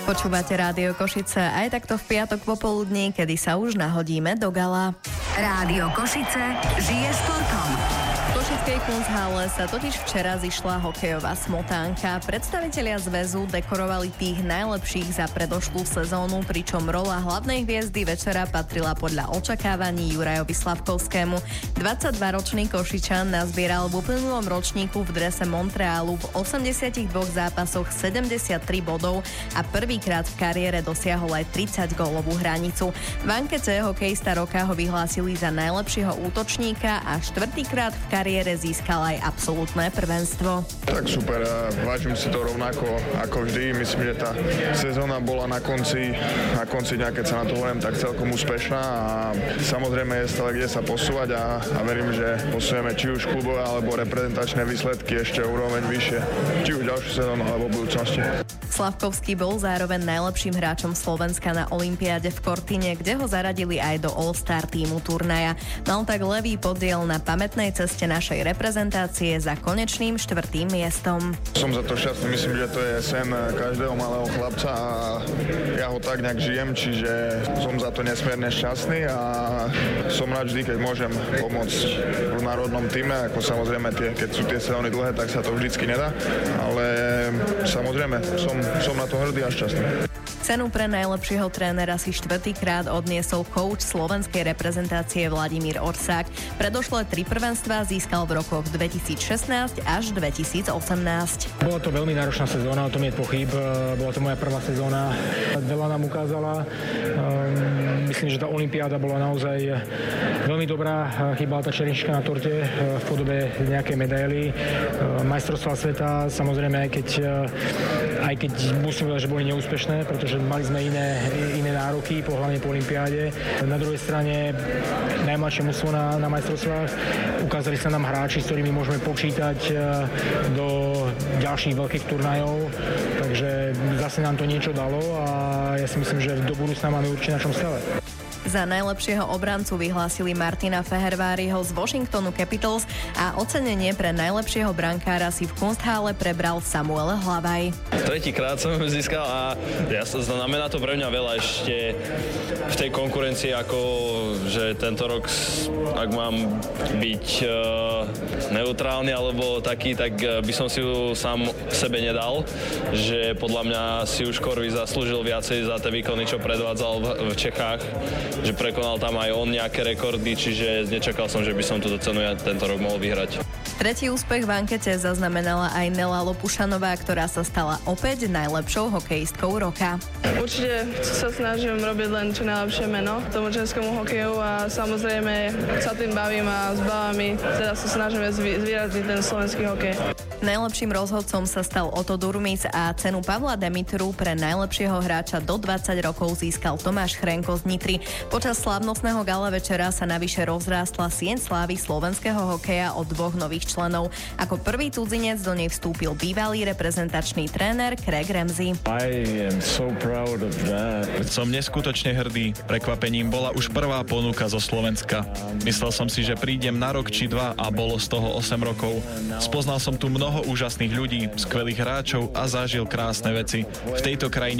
Počúvate Rádio Košice aj takto v piatok popoludní, kedy sa už nahodíme do gala. Rádio Košice žije športom. V Košickej Kunsthalle sa totiž včera zišla hokejová smotánka. Predstavitelia zväzu dekorovali tých najlepších za predošlú sezónu, pričom rola hlavnej hviezdy večera patrila podľa očakávaní Jurajovi Slavkovskému. 22-ročný Košičan nazbieral v uplynulom ročníku v drese Montrealu v 82 zápasoch 73 bodov a prvýkrát v kariére dosiahol aj 30-gólovú hranicu. V ankete hokejista roka ho vyhlásili za najlepšieho útočníka a štvrtýkrát v kariére získal aj absolútne prvenstvo. Tak super, vážim si to rovnako ako vždy. Myslím, že tá sezóna bola na konci dňa, keď sa na to hovorím, tak celkom úspešná a samozrejme je stále kde sa posúvať a verím, že posúvame či už klubové alebo reprezentačné výsledky ešte úroveň vyššie, či už ďalšiu sezónu alebo v budúcnosti. Slavkovský bol zároveň najlepším hráčom Slovenska na olympiáde v Cortine, kde ho zaradili aj do All-Star týmu turnaja. Mal tak levý podiel na pamätnej ceste našej reprezentácie za konečným 4. miestom. Som za to šťastný, myslím, že to je sen každého malého chlapca a ja ho tak nejak žijem, čiže som za to nesmierne šťastný a som rád vždy, keď môžem pomôcť v národnom týme, ako samozrejme keď sú tie sezóny dlhé, tak sa to vždycky nedá, ale samozrejme som na to hrdý a šťastný. Cenu pre najlepšieho trénera si štvrtýkrát odniesol coach slovenskej reprezentácie Vladimír Orsák. Predošlé 3 prvenstvá získal v rokoch 2016 až 2018. Bola to veľmi náročná sezóna, o tom je pochyb. Bola to moja prvá sezóna. Veľa nám ukázala. Myslím, že tá olympiáda bola naozaj veľmi dobrá. Chýbala tá čerešnička na torte v podobe nejakej medaily. Majstrovstvá sveta, samozrejme, aj keď musím povedať, že boli neúspešné, pretože mali sme iné nároky, hlavne po olympiáde. Na druhej strane najmladšie mužstvo na majstrovstvách. Ukázali sa nám hráči, s ktorými môžeme počítať do ďalších veľkých turnajov. Takže zase nám to niečo dalo a ja si myslím, že do budúcna máme určite na čom stavať. Za najlepšieho obrancu vyhlásili Martina Feherváriho z Washingtonu Capitals a ocenenie pre najlepšieho brankára si v Kunsthalle prebral Samuel Hlavaj. Tretíkrát som ho získal a znamená to pre mňa veľa ešte v tej konkurencii, ako že tento rok, ak mám byť neutrálny alebo taký, tak by som si ju sám sebe nedal, že podľa mňa si už Korvi zaslúžil viacej za tie výkony, čo predvádzal v Čechách, že prekonal tam aj on nejaké rekordy, čiže nečakal som, že by som túto cenu ja tento rok mohol vyhrať. Tretí úspech v ankete zaznamenala aj Nela Lopušanová, ktorá sa stala opäť najlepšou hokejistkou roka. Určite sa snažím robiť len čo najlepšie meno tomu ženskému hokeju a samozrejme sa tým bavím a s babami teda sa snažíme zvýrazniť ten slovenský hokej. Najlepším rozhodcom sa stal Oto Durmic a cenu Pavla Demitru pre najlepšieho hráča do 20 rokov získal Tomáš Chrenko z Nitry. Počas slávnostného gala večera sa navyše rozrástla sieň slávy slovenského hokeja o 2 nových členov. Ako prvý cudzinec do nej vstúpil bývalý reprezentačný tréner Craig Ramsey. Som neskutočne hrdý. Prekvapením bola už prvá ponuka zo Slovenska. Myslel som si, že prídem na rok či 2 a bolo z toho 8 rokov. Spoznal som tu mnoho úžasných ľudí, skvelých hráčov a zažil krásne veci. V tejto krajine